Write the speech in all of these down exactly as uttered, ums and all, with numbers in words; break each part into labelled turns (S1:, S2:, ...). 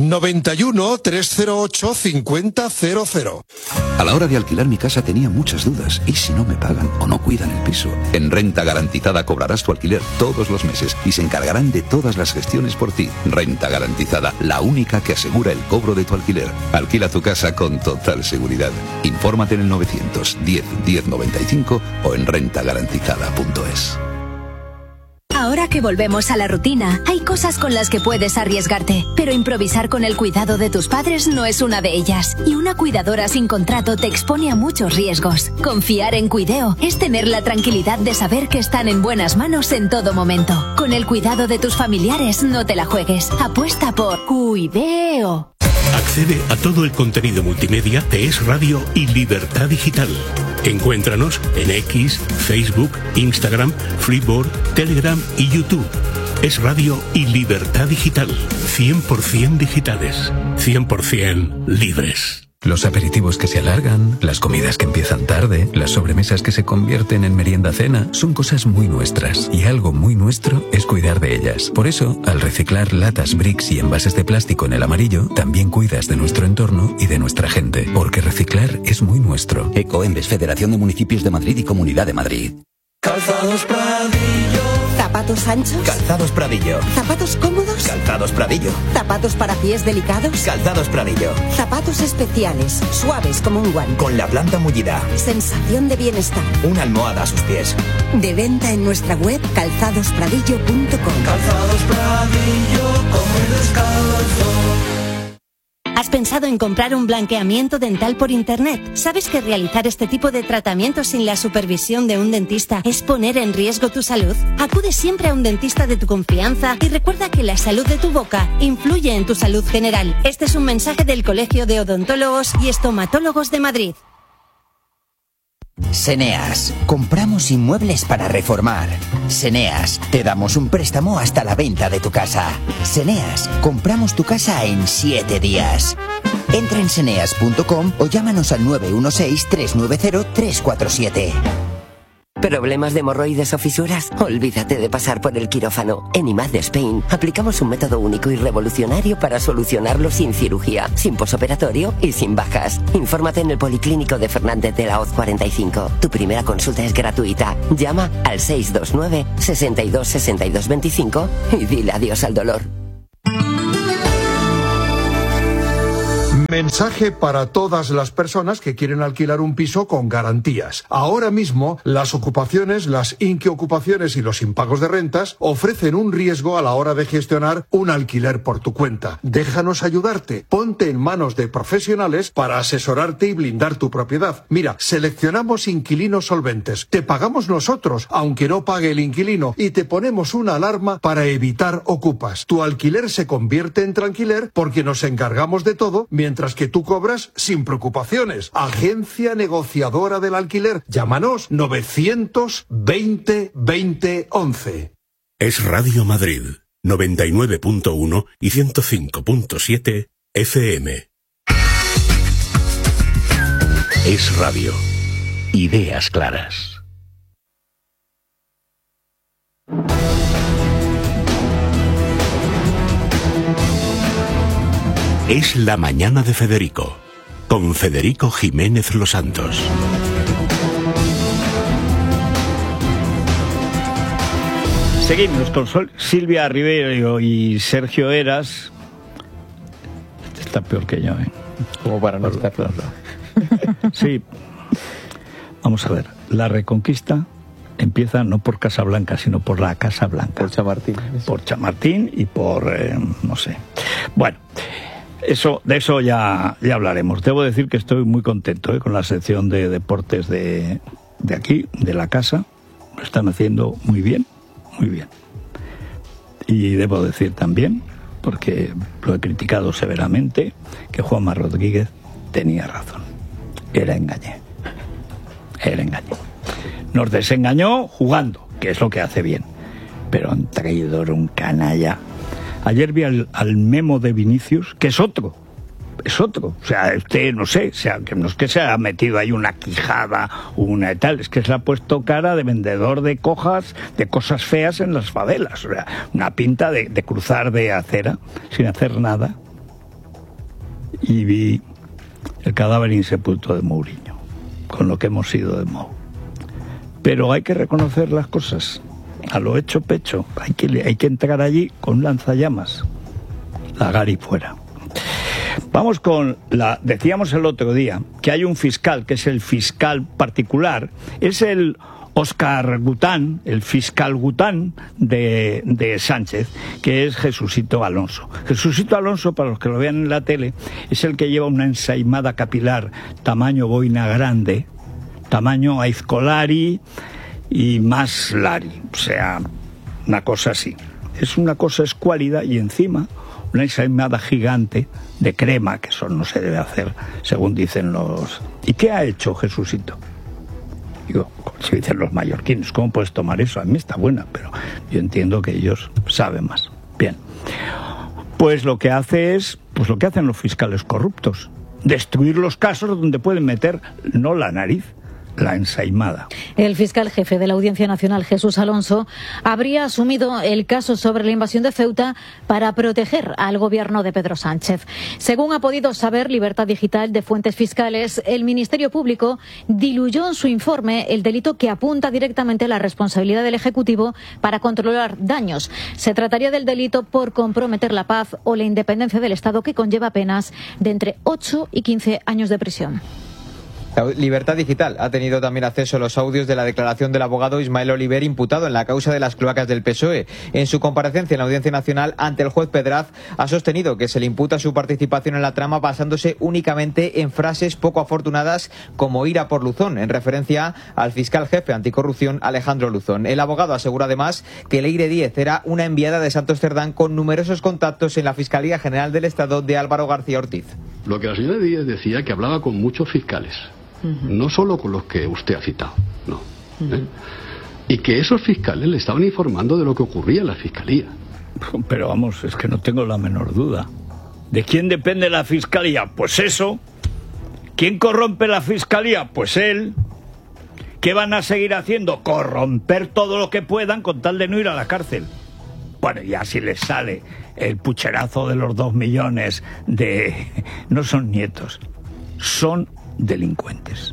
S1: noventa y uno, trescientos ocho, cincuenta cero cero.
S2: A la hora de alquilar mi casa tenía muchas dudas. ¿Y si no me pagan o no cuidan el piso? En Renta Garantizada cobrarás tu alquiler todos los meses y se encargarán de todas las gestiones por ti. Renta Garantizada, la única que asegura el cobro de tu alquiler. Alquila tu casa con total seguridad. Infórmate en el novecientos diez, diez noventa y cinco o en renta garantizada punto es.
S3: Ahora que volvemos a la rutina, hay cosas con las que puedes arriesgarte, pero improvisar con el cuidado de tus padres no es una de ellas. Y una cuidadora sin contrato te expone a muchos riesgos. Confiar en Cuideo es tener la tranquilidad de saber que están en buenas manos en todo momento. Con el cuidado de tus familiares no te la juegues. Apuesta por Cuideo.
S4: Accede a todo el contenido multimedia de Es Radio y Libertad Digital. Encuéntranos en X, Facebook, Instagram, Freeboard, Telegram y YouTube. Es Radio y Libertad Digital. cien por ciento digitales. cien por ciento libres.
S5: Los aperitivos que se alargan, las comidas que empiezan tarde, las sobremesas que se convierten en merienda-cena, son cosas muy nuestras. Y algo muy nuestro es cuidar de ellas. Por eso, al reciclar latas, bricks y envases de plástico en el amarillo, también cuidas de nuestro entorno y de nuestra gente. Porque reciclar es muy nuestro.
S2: Ecoembes, Federación de Municipios de Madrid y Comunidad de Madrid.
S6: Calzados Pradillo.
S7: ¿Zapatos anchos?
S6: Calzados Pradillo.
S7: ¿Zapatos cómodos?
S6: Calzados Pradillo.
S7: ¿Zapatos para pies delicados?
S6: Calzados Pradillo.
S7: Zapatos especiales, suaves como un guante.
S6: Con la planta mullida.
S7: Sensación de bienestar.
S6: Una almohada a sus pies.
S7: De venta en nuestra web calzados pradillo punto com.
S6: Calzados Pradillo, come descalzo.
S8: ¿Has pensado en comprar un blanqueamiento dental por internet? ¿Sabes que realizar este tipo de tratamientos sin la supervisión de un dentista es poner en riesgo tu salud? Acude siempre a un dentista de tu confianza y recuerda que la salud de tu boca influye en tu salud general. Este es un mensaje del Colegio de Odontólogos y Estomatólogos de Madrid.
S9: Seneas, compramos inmuebles para reformar. Seneas, te damos un préstamo hasta la venta de tu casa. Seneas, compramos tu casa en siete días. Entra en seneas punto com o llámanos al nueve uno seis, tres nueve cero, tres cuatro siete.
S10: ¿Problemas de hemorroides o fisuras? Olvídate de pasar por el quirófano. En I M A D Spain aplicamos un método único y revolucionario para solucionarlo sin cirugía, sin posoperatorio y sin bajas. Infórmate en el Policlínico de Fernández de la Hoz cuarenta y cinco. Tu primera consulta es gratuita. Llama al seis dos nueve, seis dos, seis dos dos cinco y dile adiós al dolor.
S1: Mensaje para todas las personas que quieren alquilar un piso con garantías. Ahora mismo, las ocupaciones, las inquiocupaciones y los impagos de rentas ofrecen un riesgo a la hora de gestionar un alquiler por tu cuenta. Déjanos ayudarte. Ponte en manos de profesionales para asesorarte y blindar tu propiedad. Mira, seleccionamos inquilinos solventes. Te pagamos nosotros, aunque no pague el inquilino, y te ponemos una alarma para evitar ocupas. Tu alquiler se convierte en tranquiler porque nos encargamos de todo, mientras que tú cobras sin preocupaciones. Agencia Negociadora del Alquiler. Llámanos novecientos veinte, veinte, once.
S4: Es Radio Madrid, noventa y nueve punto uno y ciento cinco punto siete F M. Es Radio. Ideas claras. Es la mañana de Federico, con Federico Jiménez Los Santos.
S11: Seguimos con Sol, Silvia Rivero y Sergio Eras. Este está peor que yo, ¿eh?
S12: Como para no estar claro.
S11: Sí. Vamos a ver, la Reconquista empieza no por Casablanca, sino por la Casa Blanca.
S12: Por Chamartín.
S11: Por Chamartín y por, eh, no sé. Bueno, eso, de eso ya, ya hablaremos. Debo decir que estoy muy contento ¿eh? con la sección de deportes de, de aquí, de la casa. Lo están haciendo muy bien, muy bien. Y debo decir también, porque lo he criticado severamente, que Juanma Rodríguez tenía razón. Era engañé. Era engañé. Nos desengañó jugando, que es lo que hace bien. Pero un traidor, un canalla. Ayer vi al, al Memo de Vinicius, que es otro, es otro. O sea, usted, no sé, o sea, que no es que se ha metido ahí una quijada, una y tal, es que se le ha puesto cara de vendedor de cojas, de cosas feas en las favelas. O sea, una pinta de, de cruzar de acera sin hacer nada. y vi el cadáver insepulto de Mourinho, con lo que hemos sido de Mou. Pero hay que reconocer las cosas, a lo hecho pecho, hay que, hay que entrar allí con lanzallamas, la Gari fuera. Vamos con la... Decíamos el otro día que hay un fiscal, que es el fiscal particular, es el Óscar Gután, el fiscal Gután de, de Sánchez, que es Jesucito Alonso. Jesucito Alonso, para los que lo vean en la tele, es el que lleva una ensaimada capilar tamaño boina grande, tamaño Aizkolari y más Lari, o sea, una cosa así. Es una cosa escuálida y encima una ensaimada gigante de crema, que eso no se debe hacer, según dicen los... ¿Y qué ha hecho Jesucito? Digo, si dicen los mallorquines, ¿cómo puedes tomar eso? A mí está buena, pero yo entiendo que ellos saben más. Bien, pues lo que hace es, pues lo que hacen los fiscales corruptos, destruir los casos donde pueden meter no la nariz, la ensaimada.
S13: El fiscal jefe de la Audiencia Nacional, Jesús Alonso, habría asumido el caso sobre la invasión de Ceuta para proteger al gobierno de Pedro Sánchez. Según ha podido saber Libertad Digital de fuentes fiscales, el Ministerio Público diluyó en su informe el delito que apunta directamente a la responsabilidad del Ejecutivo para controlar daños. Se trataría del delito por comprometer la paz o la independencia del Estado, que conlleva penas de entre ocho y quince años de prisión.
S12: La Libertad Digital ha tenido también acceso a los audios de la declaración del abogado Ismael Oliver, imputado en la causa de las cloacas del P S O E. En su comparecencia en la Audiencia Nacional ante el juez Pedraz, ha sostenido que se le imputa su participación en la trama basándose únicamente en frases poco afortunadas como ir a por Luzón, en referencia al fiscal jefe anticorrupción Alejandro Luzón. El abogado asegura además que Leire Díez era una enviada de Santos Cerdán con numerosos contactos en la Fiscalía General del Estado de Álvaro García Ortiz.
S14: Lo que la señora Díez decía, que hablaba con muchos fiscales. Uh-huh. No solo con los que usted ha citado, no. Uh-huh. ¿eh? Y que esos fiscales le estaban informando de lo que ocurría en la Fiscalía.
S11: Pero vamos, es que no tengo la menor duda. ¿De quién depende la Fiscalía? Pues eso. ¿Quién corrompe la Fiscalía? Pues él. ¿Qué van a seguir haciendo? Corromper todo lo que puedan con tal de no ir a la cárcel. Bueno, ya si les sale el pucherazo de los dos millones de... No son nietos, son delincuentes.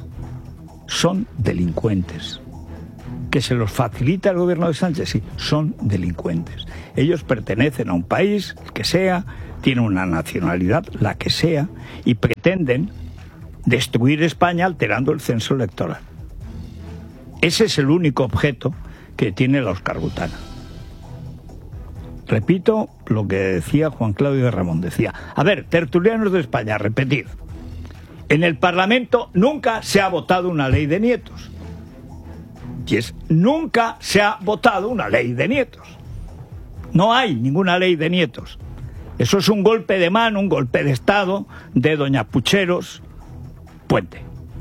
S11: Son delincuentes. ¿Que se los facilita el gobierno de Sánchez? Sí, son delincuentes. Ellos pertenecen a un país, el que sea, tienen una nacionalidad, la que sea, y pretenden destruir España alterando el censo electoral. Ese es el único objeto que tiene la Óscar Gutana. Repito lo que decía Juan Claudio de Ramón. Decía, a ver, tertulianos de España, repetid. En el Parlamento nunca se ha votado una ley de nietos. Y es, nunca se ha votado una ley de nietos. No hay ninguna ley de nietos. Eso es un golpe de mano, un golpe de Estado de doña Pucheros Puente.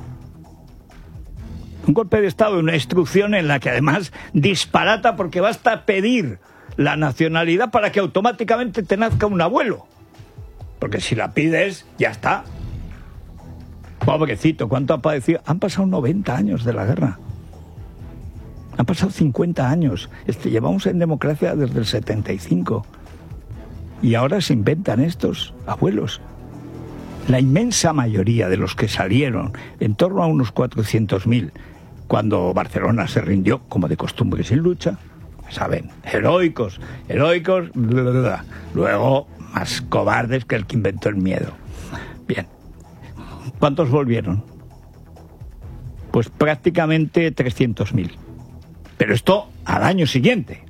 S11: Un golpe de Estado, una instrucción en la que además disparata, porque basta pedir la nacionalidad para que automáticamente te nazca un abuelo. Porque si la pides, ya está. Pobrecito, ¿cuánto ha padecido? Han pasado noventa años de la guerra. Han pasado cincuenta años. Este, llevamos en democracia desde el setenta y cinco. Y ahora se inventan estos abuelos. La inmensa mayoría de los que salieron, en torno a unos cuatrocientos mil, cuando Barcelona se rindió, como de costumbre, sin lucha, saben, heroicos, heroicos, bla, bla, bla. Luego más cobardes que el que inventó el miedo. Bien. ¿Cuántos volvieron? Pues prácticamente trescientos mil. Pero esto al año siguiente.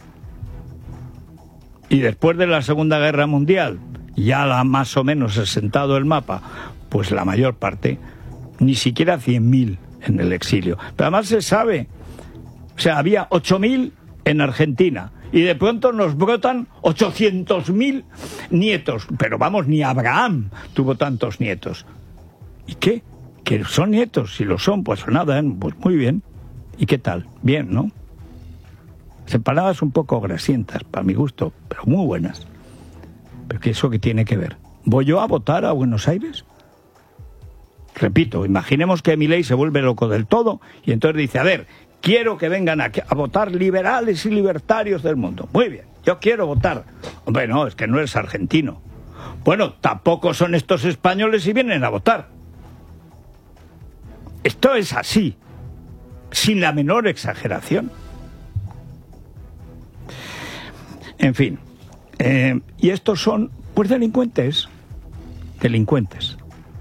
S11: Y después de la Segunda Guerra Mundial, ya la más o menos asentado el mapa, pues la mayor parte, ni siquiera cien mil en el exilio. Pero además se sabe, o sea, había ocho mil en Argentina, y de pronto nos brotan ochocientos mil nietos. Pero vamos, ni Abraham tuvo tantos nietos. ¿Y qué? ¿Que son nietos? Si lo son, pues nada, pues muy bien. ¿Y qué tal? Bien, ¿no? Separadas un poco grasientas, para mi gusto, pero muy buenas. ¿Pero qué eso que tiene que ver? ¿Voy yo a votar a Buenos Aires? Repito, imaginemos que Milei se vuelve loco del todo y entonces dice, a ver, quiero que vengan a, a votar liberales y libertarios del mundo. Muy bien, yo quiero votar. Hombre, no, es que no eres argentino. Bueno, tampoco son estos españoles y vienen a votar. Esto es así, sin la menor exageración. En fin, eh, y estos son, pues, delincuentes, delincuentes.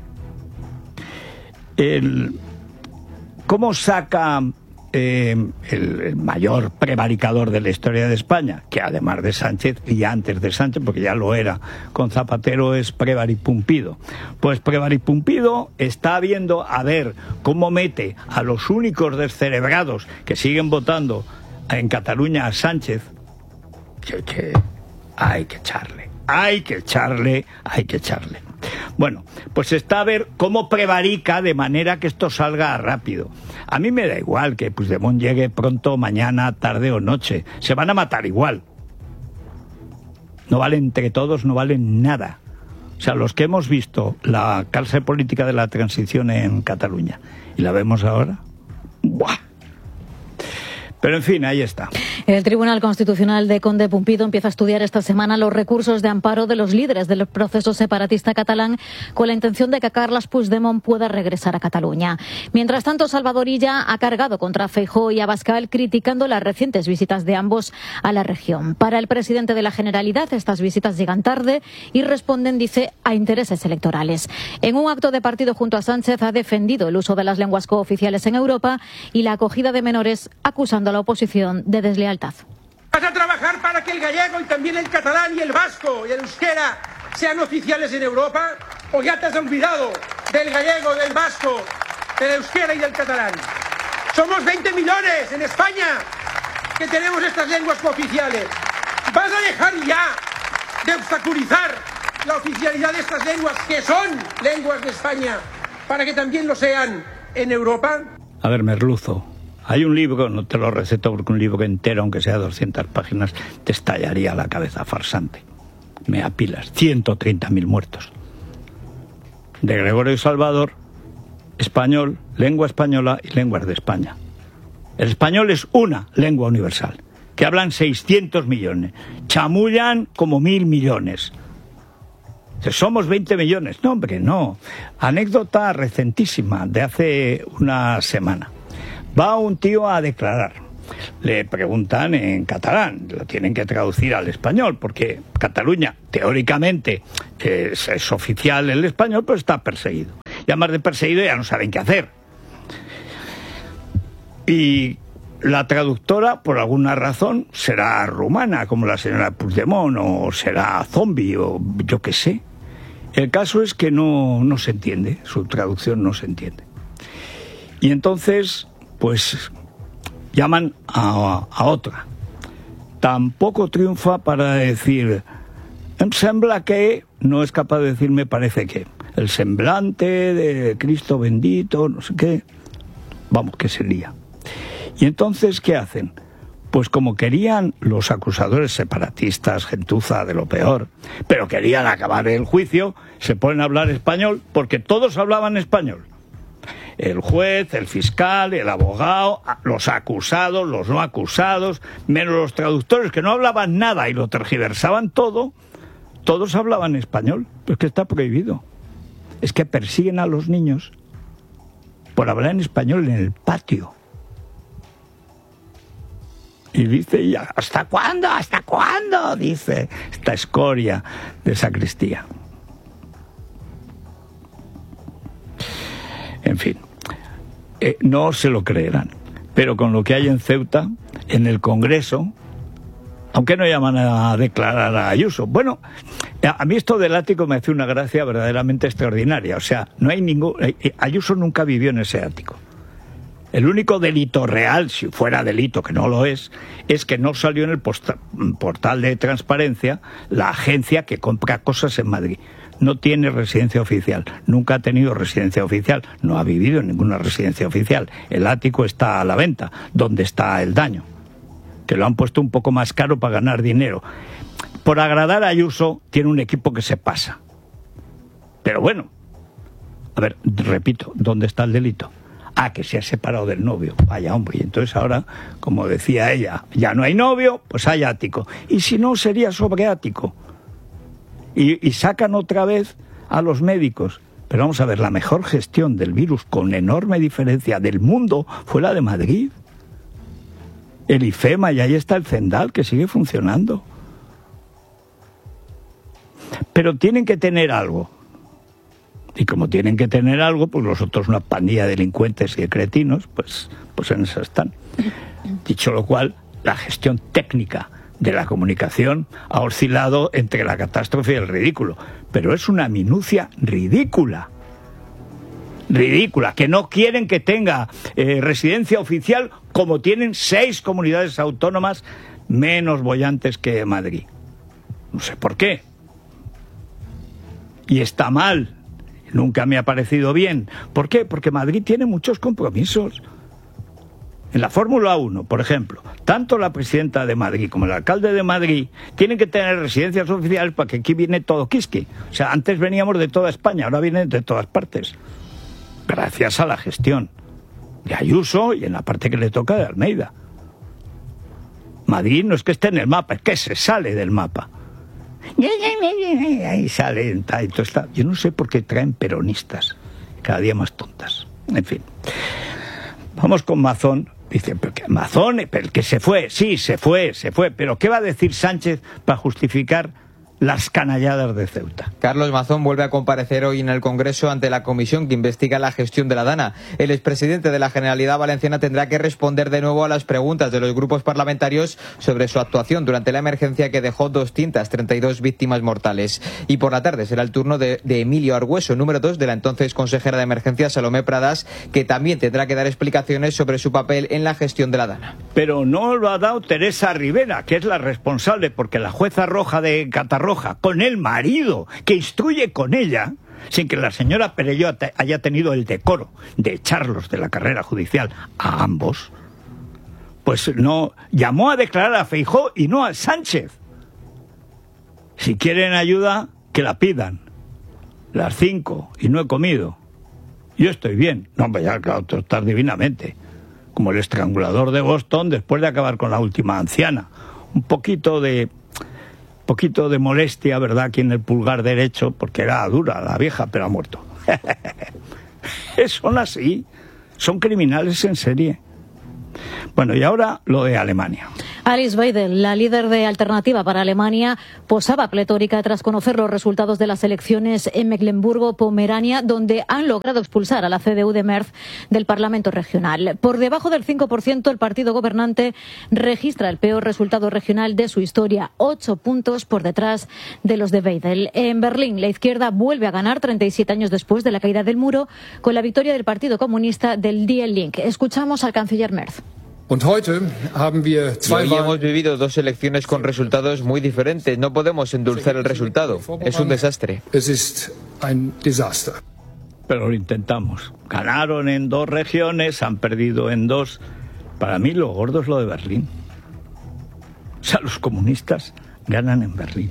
S11: El, ¿Cómo saca eh, el, el mayor prevaricador de la historia de España, que además de Sánchez y antes de Sánchez, porque ya lo era con Zapatero, es Prevaripumpido? Pues Prevaripumpido está viendo a ver cómo mete a los únicos descerebrados que siguen votando en Cataluña a Sánchez. Que, que hay que echarle, hay que echarle, hay que echarle. Bueno, pues está a ver cómo prevarica de manera que esto salga rápido. A mí me da igual que Puigdemont llegue pronto, mañana, tarde o noche. Se van a matar igual. No valen entre todos, no valen nada. O sea, los que hemos visto la clase política de la transición en Cataluña y la vemos ahora, ¡buah! Pero en fin, ahí está.
S13: El Tribunal Constitucional de Conde Pumpido empieza a estudiar esta semana los recursos de amparo de los líderes del proceso separatista catalán con la intención de que Carles Puigdemont pueda regresar a Cataluña. Mientras tanto, Salvador Illa ha cargado contra Feijóo y Abascal criticando las recientes visitas de ambos a la región. Para el presidente de la Generalidad, estas visitas llegan tarde y responden, dice, a intereses electorales. En un acto de partido junto a Sánchez ha defendido el uso de las lenguas cooficiales en Europa y la acogida de menores, acusando a la oposición de deslealtad.
S15: ¿Vas a trabajar para que el gallego y también el catalán y el vasco y el euskera sean oficiales en Europa? ¿O ya te has olvidado del gallego, del vasco, del euskera y del catalán? Somos veinte millones en España que tenemos estas lenguas cooficiales. ¿Vas a dejar ya de obstaculizar la oficialidad de estas lenguas, que son lenguas de España, para que también lo sean en Europa?
S11: A ver, Merluzo, hay un libro, no te lo receto porque un libro entero, aunque sea doscientas páginas, te estallaría la cabeza, farsante. Me apilas, ciento treinta mil muertos. De Gregorio Salvador, español, lengua española y lenguas de España. El español es una lengua universal, que hablan seiscientos millones, chamullan como mil millones. Somos veinte millones. No, hombre, no. Anécdota recentísima de hace una semana. Va un tío a declarar. Le preguntan en catalán, lo tienen que traducir al español, porque Cataluña, teóricamente, es, es oficial el español, pero está perseguido. Y además de perseguido ya no saben qué hacer. Y la traductora, por alguna razón, será rumana, como la señora Puigdemont, o será zombie, o yo qué sé. El caso es que no, no se entiende, su traducción no se entiende. Y entonces, pues, llaman a, a otra. Tampoco triunfa para decir, em sembla que, no es capaz de decir me parece que. El semblante de Cristo bendito, no sé qué. Vamos, que se lía. Y entonces, ¿qué hacen? Pues como querían los acusadores separatistas, gentuza de lo peor, pero querían acabar el juicio, se ponen a hablar español, porque todos hablaban español. El juez, el fiscal, el abogado, los acusados, los no acusados, menos los traductores que no hablaban nada y lo tergiversaban todo, todos hablaban español. Es que está prohibido. Es que persiguen a los niños por hablar en español en el patio. Y dice ella, ¿hasta cuándo? ¿Hasta cuándo? Dice esta escoria de sacristía. En fin, eh, no se lo creerán. Pero con lo que hay en Ceuta, en el Congreso, aunque no llaman a declarar a Ayuso. Bueno, a mí esto del ático me hace una gracia verdaderamente extraordinaria. O sea, no hay ningún... Ayuso nunca vivió en ese ático. El único delito real, si fuera delito, que no lo es, es que no salió en el portal de transparencia la agencia que compra cosas en Madrid. No tiene residencia oficial, nunca ha tenido residencia oficial, no ha vivido en ninguna residencia oficial. El ático está a la venta, donde está el daño, que lo han puesto un poco más caro para ganar dinero. Por agradar a Ayuso, tiene un equipo que se pasa. Pero bueno, a ver, repito, ¿dónde está el delito? Ah, que se ha separado del novio. Vaya, hombre, y entonces ahora, como decía ella, ya no hay novio, pues hay ático. Y si no, sería sobre ático. y, y sacan otra vez a los médicos. Pero vamos a ver, la mejor gestión del virus, con enorme diferencia del mundo, fue la de Madrid. El IFEMA, y ahí está el Zendal, que sigue funcionando. Pero tienen que tener algo. Y como tienen que tener algo, pues los otros, una pandilla de delincuentes y de cretinos, pues, pues en eso están. Dicho lo cual, la gestión técnica de la comunicación ha oscilado entre la catástrofe y el ridículo. Pero es una minucia ridícula. Ridícula, que no quieren que tenga eh, residencia oficial como tienen seis comunidades autónomas menos bollantes que Madrid. No sé por qué. Y está mal. Nunca me ha parecido bien. ¿Por qué? Porque Madrid tiene muchos compromisos. En la Fórmula uno, por ejemplo, tanto la presidenta de Madrid como el alcalde de Madrid tienen que tener residencias oficiales para que aquí viene todo quisqui. O sea, antes veníamos de toda España, ahora vienen de todas partes. Gracias a la gestión de Ayuso y en la parte que le toca de Almeida. Madrid no es que esté en el mapa, es que se sale del mapa. Ahí sale, ahí está. Yo no sé por qué traen peronistas, cada día más tontas. En fin. Vamos con Mazón. Dice, pero que Mazón, pero el que se fue, sí, se fue, se fue. Pero ¿qué va a decir Sánchez para justificar las canalladas de Ceuta?
S12: Carlos Mazón vuelve a comparecer hoy en el Congreso ante la comisión que investiga la gestión de la DANA. El expresidente de la Generalidad Valenciana tendrá que responder de nuevo a las preguntas de los grupos parlamentarios sobre su actuación durante la emergencia que dejó doscientas treinta y dos víctimas mortales. Y por la tarde será el turno de, de Emilio Argüeso, número dos de la entonces consejera de Emergencias, Salomé Pradas, que también tendrá que dar explicaciones sobre su papel en la gestión de la DANA.
S11: Pero no lo ha dado Teresa Rivera, que es la responsable, porque la jueza roja de Catarroja, con el marido que instruye con ella, sin que la señora Perelló haya tenido el decoro de echarlos de la carrera judicial a ambos, pues no llamó a declarar a Feijóo y no a Sánchez. Si quieren ayuda, que la pidan. Las cinco y no he comido. Yo estoy bien. No, hombre, ya, claro, tú estás divinamente. Como el estrangulador de Boston después de acabar con la última anciana. Un poquito de... poquito de molestia, ¿verdad?, aquí en el pulgar derecho, porque era dura la vieja, pero ha muerto. Son así, son criminales en serie. Bueno, y ahora lo de Alemania.
S13: Alice Weidel, la líder de Alternativa para Alemania, posaba pletórica tras conocer los resultados de las elecciones en Mecklemburgo-Pomerania, donde han logrado expulsar a la C D U de Merz del Parlamento regional. Por debajo del cinco por ciento, el partido gobernante registra el peor resultado regional de su historia, ocho puntos por detrás de los de Weidel. En Berlín, la izquierda vuelve a ganar treinta y siete años después de la caída del muro, con la victoria del Partido Comunista del Die Link. Escuchamos al canciller Merz.
S12: Y hoy hemos vivido dos elecciones con resultados muy diferentes. No podemos endulzar el resultado. Es un desastre.
S11: Pero lo intentamos. Ganaron en dos regiones, han perdido en dos. Para mí lo gordo es lo de Berlín. O sea, los comunistas ganan en Berlín.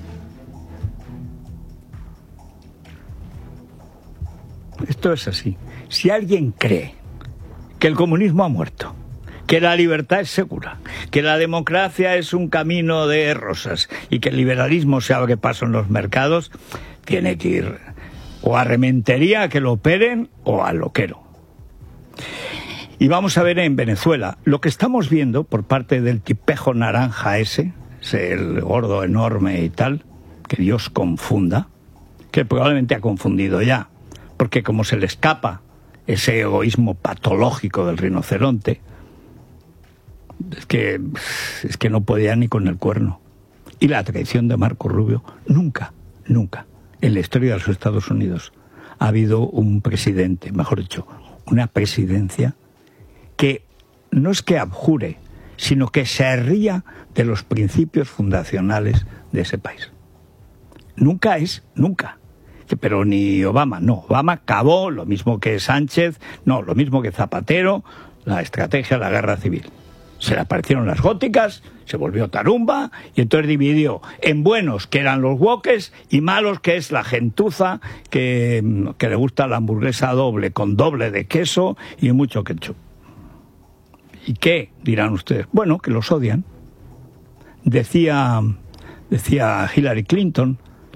S11: Esto es así. Si alguien cree que el comunismo ha muerto, que la libertad es segura, que la democracia es un camino de rosas y que el liberalismo se abre paso en los mercados, tiene que ir o a Rementería a que lo operen o al loquero. Y vamos a ver en Venezuela, lo que estamos viendo por parte del tipejo naranja ese, ese el gordo enorme y tal, que Dios confunda, que probablemente ha confundido ya, porque como se le escapa ese egoísmo patológico del rinoceronte, Es que, es que no podía ni con el cuerno. Y la traición de Marco Rubio, nunca, nunca, en la historia de los Estados Unidos, ha habido un presidente, mejor dicho, una presidencia, que no es que abjure, sino que se ría de los principios fundacionales de ese país. Nunca es, nunca. Pero ni Obama, no. Obama acabó, lo mismo que Sánchez, no, lo mismo que Zapatero, la estrategia de la guerra civil. Se le aparecieron las góticas, se volvió tarumba y entonces dividió en buenos, que eran los woques, y malos, que es la gentuza que, que le gusta la hamburguesa doble, con doble de queso y mucho ketchup. ¿Y qué? Dirán ustedes. Bueno, que los odian. Decía, decía Hillary Clinton,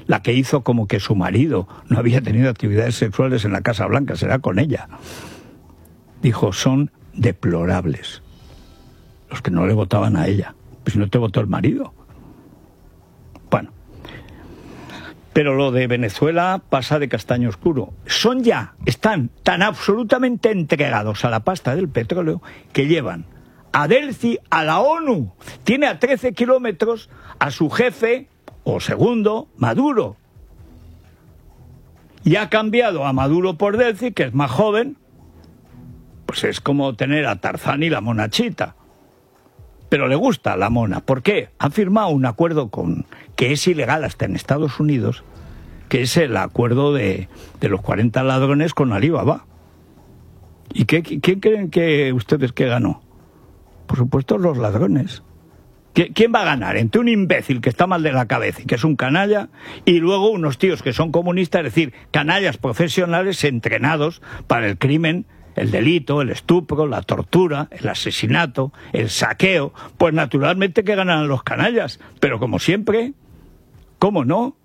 S11: La que hizo como que su marido no había tenido actividades sexuales en la Casa Blanca, será con ella. Dijo, son deplorables los que no le votaban a ella. Pues si no te votó el marido. Bueno. Pero lo de Venezuela pasa de castaño oscuro. Son ya, están tan absolutamente entregados a la pasta del petróleo que llevan a Delcy a la ONU. Tiene a trece kilómetros a su jefe, o segundo, Maduro. Y ha cambiado a Maduro por Delcy, que es más joven. Pues es como tener a Tarzán y la monachita. Pero le gusta la mona. ¿Por qué? Han firmado un acuerdo con que es ilegal hasta en Estados Unidos, que es el acuerdo de, de los cuarenta ladrones con Alibaba. ¿Y qué, quién creen que ustedes que ganó? Por supuesto, los ladrones. ¿Quién va a ganar? Entre un imbécil que está mal de la cabeza y que es un canalla, y luego unos tíos que son comunistas, es decir, canallas profesionales entrenados para el crimen, el delito, el estupro, la tortura, el asesinato, el saqueo. Pues naturalmente que ganan los canallas, pero como siempre, ¿cómo no?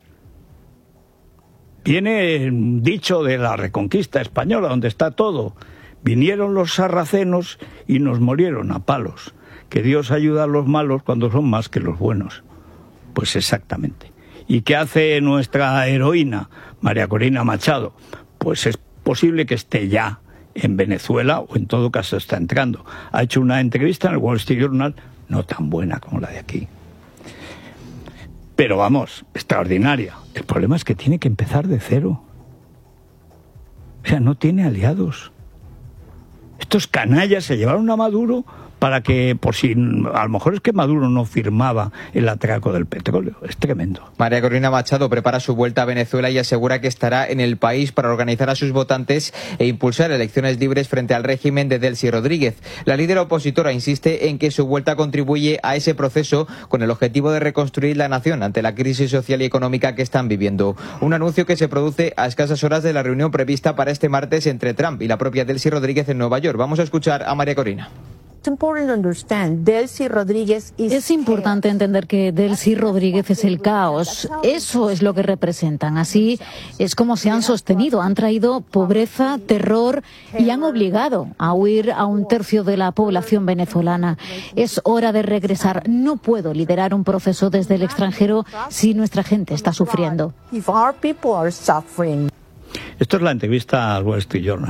S11: Viene un dicho de la Reconquista española, donde está todo. Vinieron los sarracenos y nos molieron a palos. Que Dios ayuda a los malos cuando son más que los buenos. Pues exactamente. ¿Y qué hace nuestra heroína, María Corina Machado? Pues es posible que esté ya en Venezuela, o en todo caso está entrando. Ha hecho una entrevista en el Wall Street Journal, no tan buena como la de aquí. Pero vamos, extraordinaria. El problema es que tiene que empezar de cero. O sea, no tiene aliados. Estos canallas se llevaron a Maduro para que, por si, a lo mejor es que Maduro no firmaba el atraco del petróleo. Es tremendo.
S12: María Corina Machado prepara su vuelta a Venezuela y asegura que estará en el país para organizar a sus votantes e impulsar elecciones libres frente al régimen de Delcy Rodríguez. La líder opositora insiste en que su vuelta contribuye a ese proceso con el objetivo de reconstruir la nación ante la crisis social y económica que están viviendo. Un anuncio que se produce a escasas horas de la reunión prevista para este martes entre Trump y la propia Delcy Rodríguez en Nueva York. Vamos a escuchar a María Corina.
S13: Es importante entender que Delcy Rodríguez es el caos. Eso es lo que representan. Así es como se han sostenido. Han traído pobreza, terror y han obligado a huir a un tercio de la población venezolana. Es hora de regresar. No puedo liderar un proceso desde el extranjero si nuestra gente está sufriendo.
S11: Esto es la entrevista al Wall Street Journal.